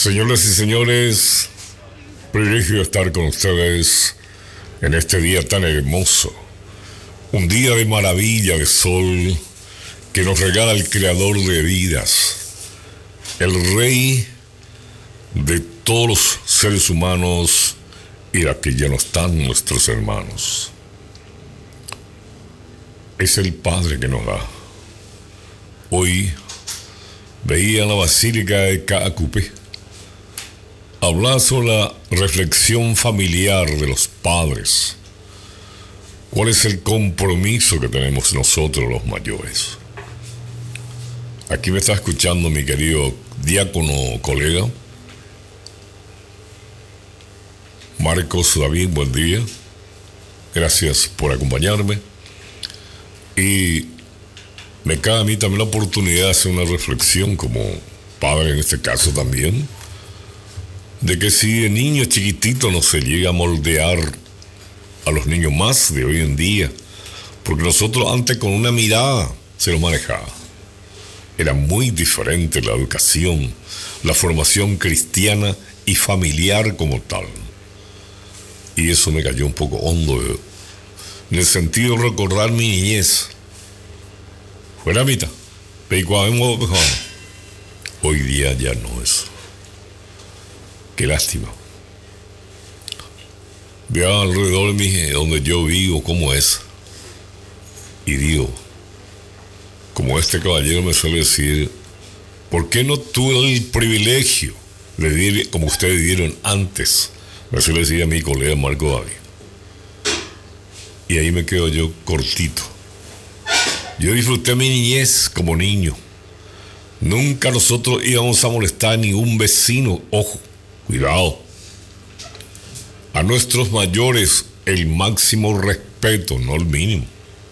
Señoras y señores, privilegio estar con ustedes en este día tan hermoso. Un día de maravilla de sol que nos regala el creador de vidas, el rey de todos los seres humanos y la que ya no están nuestros hermanos. Es el Padre que nos da. Hoy veía en la Basílica de Caacupé hablar sobre la reflexión familiar de los padres. ¿Cuál es el compromiso que tenemos nosotros los mayores? Aquí me está escuchando mi querido diácono colega Marcos David, buen día. Gracias por acompañarme. Y me cae a mí también la oportunidad de hacer una reflexión como padre en este caso también, de que si de niño chiquitito no se llega a moldear a los niños más de hoy en día, porque nosotros antes con una mirada se los manejaba. Era muy diferente la educación, la formación cristiana y familiar como tal. Y eso me cayó un poco hondo, en el sentido de recordar mi niñez. Fuera mitad, hoy día ya no es. Qué lástima. Vea alrededor de donde yo vivo cómo es. Y digo, como este caballero me suele decir, ¿por qué no tuve el privilegio de vivir como ustedes vivieron antes? Me suele decir a mi colega Marco David. Y ahí me quedo yo cortito. Yo disfruté mi niñez como niño. Nunca nosotros íbamos a molestar a ningún vecino. Ojo, cuidado. A nuestros mayores el máximo respeto, no el mínimo.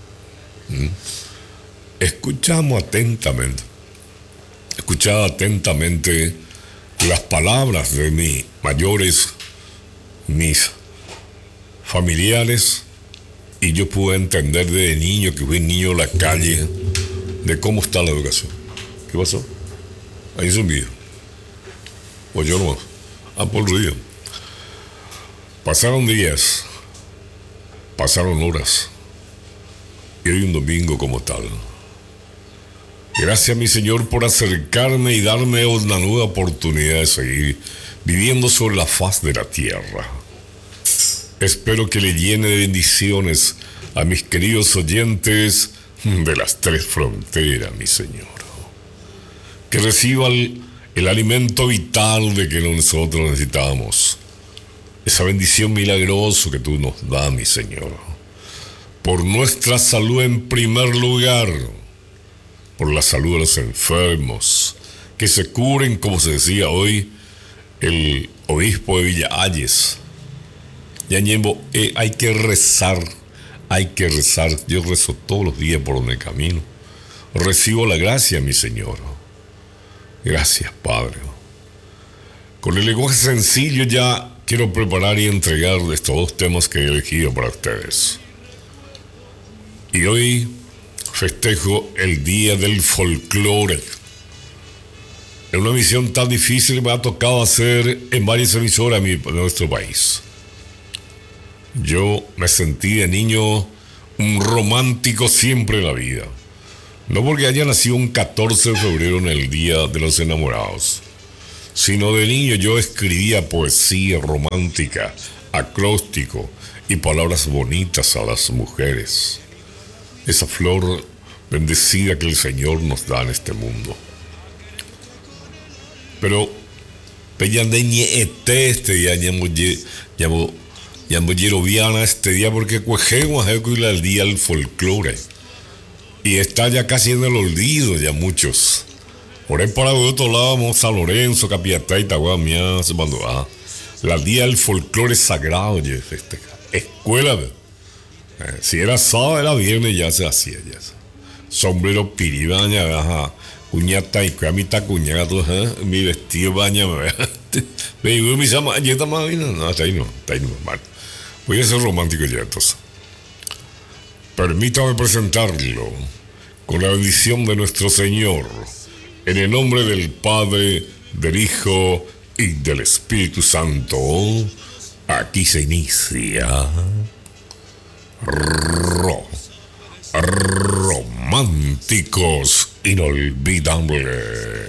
Escuchaba atentamente las palabras de mis mayores, mis familiares, y yo pude entender desde niño, que fui niño en la calle, de cómo está la educación. ¿Qué pasó? Ahí es un video. O yo no. Por ruido. Pasaron días, pasaron horas, y hoy un domingo como tal. Gracias, mi Señor, por acercarme y darme una nueva oportunidad de seguir viviendo sobre la faz de la tierra. Espero que le llene de bendiciones a mis queridos oyentes de las tres fronteras, mi Señor. Que reciban el alimento vital de que nosotros necesitamos. Esa bendición milagrosa que tú nos das, mi Señor. Por nuestra salud en primer lugar. Por la salud de los enfermos. Que se curen, como se decía hoy, el obispo de Villa Ayes. Hay que rezar. Yo rezo todos los días por donde camino. Recibo la gracia, mi Señor. Gracias, Padre. Con el lenguaje sencillo ya quiero preparar y entregar estos dos temas que he elegido para ustedes. Y hoy festejo el Día del Folclore. En una misión tan difícil me ha tocado hacer en varias emisoras de nuestro país. Yo me sentí de niño un romántico siempre en la vida. No porque haya nacido un 14 de febrero en el Día de los Enamorados, sino de niño yo escribía poesía romántica, acróstico y palabras bonitas a las mujeres. Esa flor bendecida que el Señor nos da en este mundo. Pero este día llamo yeroviana este día porque cuejemos el día del folclore. Y está ya casi en el olvido ya muchos. Por ahí para otro lado vamos a Lorenzo, Capiatá, Itagua, Mias, Bandoa. La día del folclore sagrado, escuela. Si era sábado, era viernes, ya se hacía ya. Sombrero piribaña, ajá. Cuñata y cuamita cuñada, mi vestido baña, me digo, mi samalleta más vino. No, está ahí no, mal. Voy a ser romántico ya entonces. Permítame presentarlo con la bendición de nuestro Señor, en el nombre del Padre, del Hijo y del Espíritu Santo, aquí se inicia Románticos Inolvidables.